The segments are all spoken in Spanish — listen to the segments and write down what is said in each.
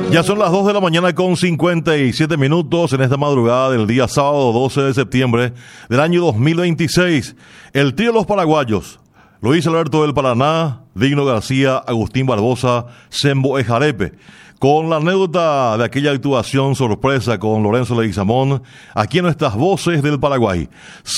Ya son las 2 de la mañana con 57 minutos en esta madrugada del día sábado 12 de septiembre del año 2026. El trío de los paraguayos, Luis Alberto del Paraná, Digno García, Agustín Barbosa, Sembo Ejarepe, con la anécdota de aquella actuación sorpresa con Lorenzo Leguizamón, aquí en nuestras voces del Paraguay.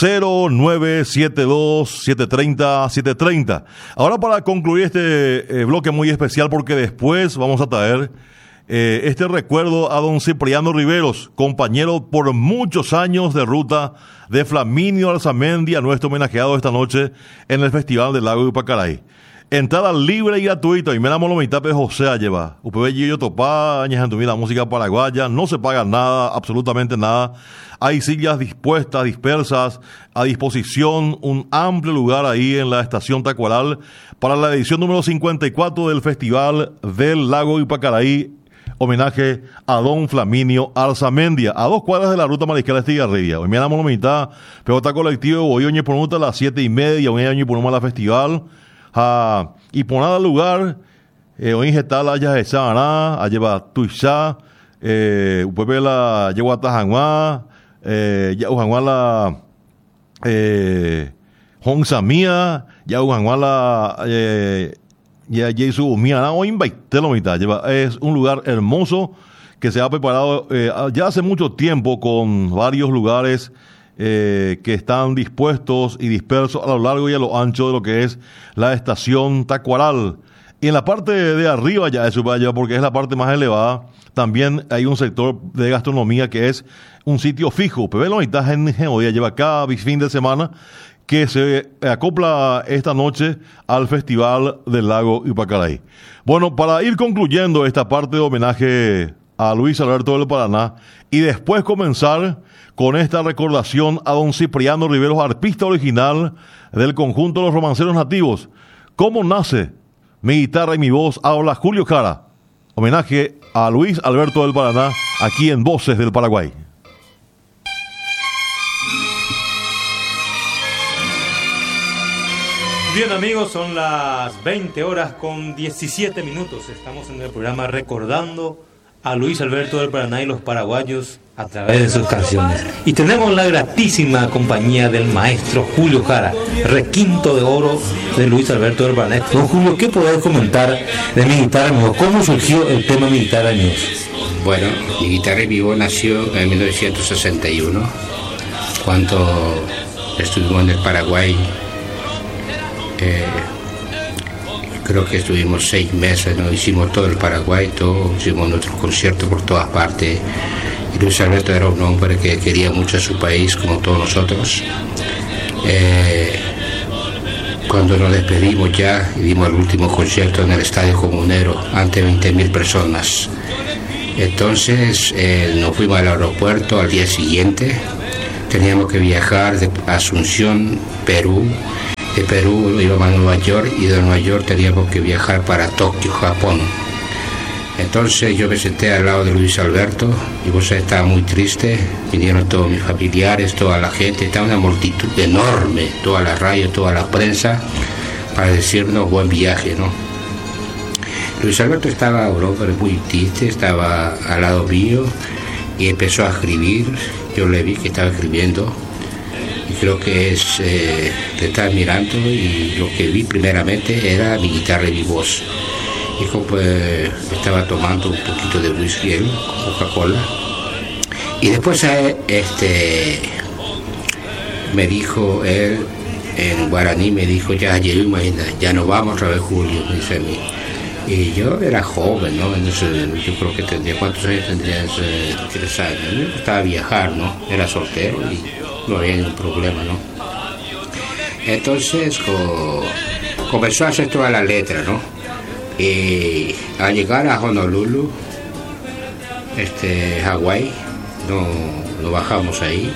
0972-730-730. Ahora, para concluir este bloque muy especial, porque después vamos a traer este recuerdo a don Cipriano Riveros, compañero por muchos años de ruta de Flaminio Arzamendi, nuestro homenajeado esta noche en el Festival del Lago Ipacaray. Entrada libre y gratuita, y me enamoro mitad de José lleva. UPB Gillo Topá, la música paraguaya, no se paga nada, absolutamente nada. Hay sillas dispuestas, dispersas, a disposición, un amplio lugar ahí en la estación Tacuaral para la edición número 54 del Festival del Lago Ipacaray. Homenaje a don Flaminio Arzamendia, a 2 cuadras de la ruta Mariscal Estigarribia. Hoy me enamoro mitad, pelota colectivo, voy oñe por a las 7:30, hoy oñe por la festival. Y por nada lugar, hoy está la ya esa, lleva tuisá, upebe la lleva a Tajanguá, ya ujanguá la Honsamía, ya ujanguá la ya Jesús mía, hoy invité la mitad, es un lugar hermoso que se ha preparado ya hace mucho tiempo con varios lugares que están dispuestos y dispersos a lo largo y a lo ancho de lo que es la estación Tacuaral. Y en la parte de arriba ya eso vaya, porque es la parte más elevada, también hay un sector de gastronomía que es un sitio fijo. Pero la mitad en Geodia lleva cada fin de semana que se acopla esta noche al Festival del Lago Ipacaray. Bueno, para ir concluyendo esta parte de homenaje a Luis Alberto del Paraná y después comenzar con esta recordación a don Cipriano Riveros, arpista original del conjunto de los romanceros nativos. ¿Cómo nace mi guitarra y mi voz? Habla Julio Jara. Homenaje a Luis Alberto del Paraná, aquí en Voces del Paraguay. Bien, amigos, son las 20 horas con 17 minutos. Estamos en el programa recordando a Luis Alberto del Paraná y los paraguayos a través de sus canciones. Y tenemos la gratísima compañía del maestro Julio Jara, requinto de oro de Luis Alberto del Paraná. Don Julio, ¿qué podés comentar de Mi Guitarra en Vivo? ¿Cómo surgió el tema Mi Guitarra en Vivo? Bueno, Mi Guitarra en Vivo nació en 1961, cuando estuvimos en el Paraguay. Creo que estuvimos 6 meses, ¿no? Hicimos todo el Paraguay, hicimos nuestros conciertos por todas partes. Y Luis Alberto era un hombre que quería mucho a su país, como todos nosotros. Cuando nos despedimos ya, y dimos el último concierto en el Estadio Comunero, ante 20.000 personas. Entonces nos fuimos al aeropuerto al día siguiente. Teníamos que viajar de Asunción, Perú. De Perú íbamos a Nueva York, y de Nueva York teníamos que viajar para Tokio, Japón. Entonces yo me senté al lado de Luis Alberto, y vos estaba muy triste. Vinieron todos mis familiares, toda la gente, estaba una multitud enorme, toda la radio, toda la prensa, para decirnos buen viaje, ¿no? Luis Alberto estaba un hombre muy triste, estaba al lado mío y empezó a escribir. Yo le vi que estaba escribiendo. Y creo que le estaba mirando, y lo que vi primeramente era mi guitarra y mi voz. Y como estaba tomando un poquito de whisky, Coca-Cola. Y después me dijo él, en guaraní, me dijo, ya imagina, ya no vamos otra vez, Julio, me dice a mí. Y yo era joven, ¿no? Entonces yo creo que tendría, ¿cuántos años tendría? 3 años. Me gustaba viajar, ¿no? Era soltero y no había ningún problema, ¿no? Entonces comenzó a hacer toda la letra, ¿no? Y al llegar a Honolulu, Hawái, no bajamos ahí,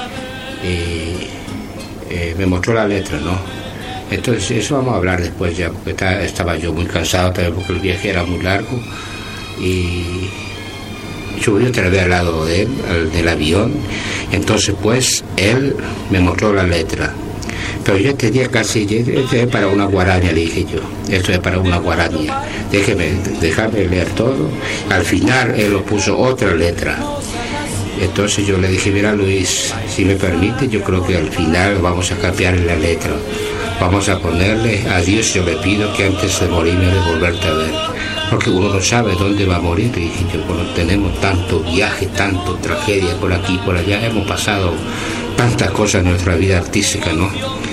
y me mostró la letra, ¿no? Entonces eso vamos a hablar después ya, porque estaba yo muy cansado también, porque el viaje era muy largo, y yo otra vez al lado de él, del avión. Entonces pues él me mostró la letra. Pero yo tenía casi, esto es para una guaraña, le dije yo, esto es para una guaraña, déjame leer todo. Al final él lo puso otra letra. Entonces yo le dije, mira Luis, si me permite, yo creo que al final vamos a cambiar la letra. Vamos a ponerle, a Dios yo le pido que antes de morirme de volverte a ver. Porque uno no sabe dónde va a morir. Y dije yo, bueno, tenemos tanto viaje, tanto tragedia por aquí, por allá, hemos pasado tantas cosas en nuestra vida artística, ¿no?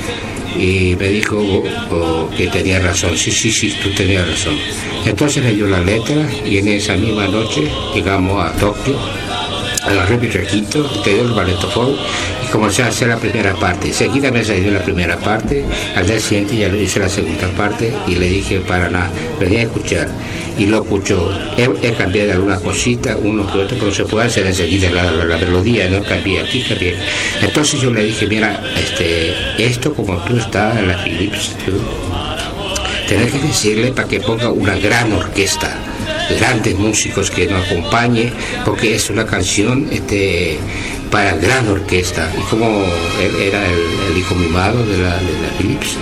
Y me dijo que tenía razón. Sí, tú tenías razón. Entonces leyó la letra y en esa misma noche llegamos a Tokio, agarré mi requinto, te dio el balletofón y comencé a hacer la primera parte. Seguida me salió la primera parte, al día siguiente ya le hice la segunda parte y le dije para nada, venía a escuchar. Y lo escuchó. He cambiado algunas cositas, uno que otro, pero se puede hacer enseguida la melodía, ¿no? Cambié aquí, cambié. Entonces yo le dije, mira, esto como tú estás en la Philips, tenés que decirle para que ponga una gran orquesta, grandes músicos que nos acompañe, porque es una canción para gran orquesta. Y como él era el hijo mimado de la Philips,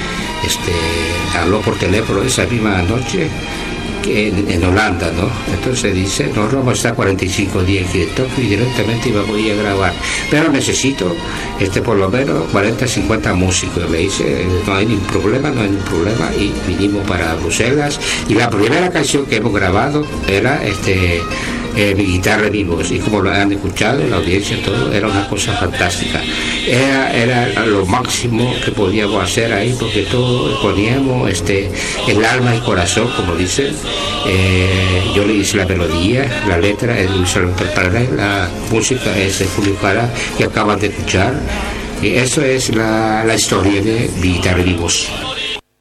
habló por teléfono esa misma noche en Holanda, ¿no? Entonces dice, nosotros vamos a estar 45 días aquí de Tokio y directamente vamos a ir a grabar, pero necesito por lo menos 40, 50 músicos. Le dice, no hay ningún problema, y vinimos para Bruselas y la primera canción que hemos grabado era Mi guitarra vivos, y como lo han escuchado la audiencia, todo era una cosa fantástica. Era lo máximo que podíamos hacer ahí, porque todo poníamos el alma y corazón, como dicen. Yo le hice la melodía, la letra es Luis Alberto Paranay, la música es de Julio Jara, que acaban de escuchar. Y eso es la historia de Mi guitarra vivos.